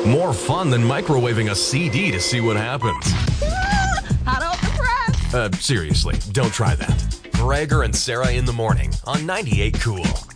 More fun than microwaving a CD to see what happens. Hot off the press. Seriously, don't try that. Brager and Sarah in the morning on 98 Cool.